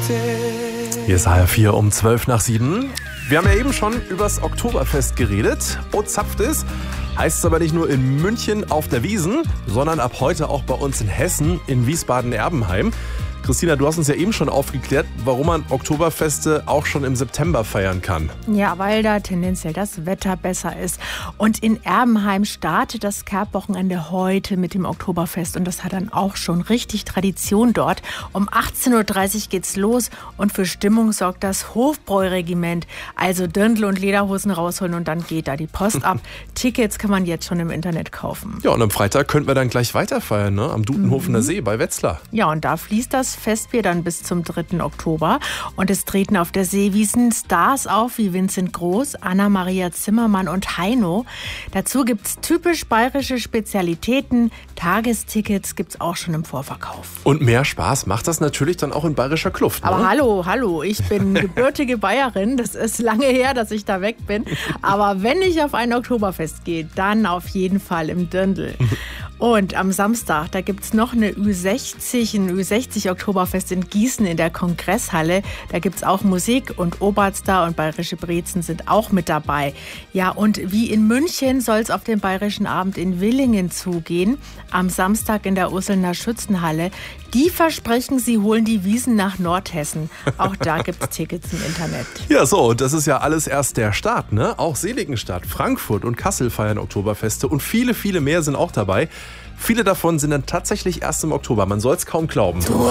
Hier ist HR4 um 7:12. Wir haben ja eben schon übers Oktoberfest geredet. Und zapft es. Heißt es aber nicht nur in München auf der Wiesn, sondern ab heute auch bei uns in Hessen, in Wiesbaden-Erbenheim. Christina, du hast uns ja eben schon aufgeklärt, warum man Oktoberfeste auch schon im September feiern kann. Ja, weil da tendenziell das Wetter besser ist. Und in Erbenheim startet das Kerbwochenende heute mit dem Oktoberfest. Und das hat dann auch schon richtig Tradition dort. Um 18:30 Uhr geht's los. Und für Stimmung sorgt das Hofbräuregiment. Also Dirndl und Lederhosen rausholen und dann geht da die Post ab. Tickets kann man jetzt schon im Internet kaufen. Ja, und am Freitag könnten wir dann gleich weiterfeiern, ne? Am Dutenhofener See bei Wetzlar. Ja, und da fließt das Festbier dann bis zum 3. Oktober. Und es treten auf der Seewiesn Stars auf wie Vincent Groß, Anna-Maria Zimmermann und Heino. Dazu gibt's typisch bayerische Spezialitäten. Tagestickets gibt's auch schon im Vorverkauf. Und mehr Spaß macht das natürlich dann auch in bayerischer Kluft, ne? Aber hallo, ich bin gebürtige Bayerin. Das ist lange her, dass ich da weg bin. Aber wenn ich auf ein Oktoberfest gehe, dann auf jeden Fall im Dirndl. Und am Samstag, da gibt's noch ein Ü60-Oktoberfest in Gießen in der Kongresshalle. Da gibt's auch Musik und Oberster und bayerische Brezen sind auch mit dabei. Ja, und wie in München soll's auf den Bayerischen Abend in Willingen zugehen. Am Samstag in der Usselner Schützenhalle. Die versprechen, sie holen die Wiesn nach Nordhessen. Auch da gibt's Tickets im Internet. Ja, so, das ist ja alles erst der Start, ne? Auch Seligenstadt, Frankfurt und Kassel feiern Oktoberfeste und viele, viele mehr sind auch dabei. Viele davon sind dann tatsächlich erst im Oktober. Man soll es kaum glauben.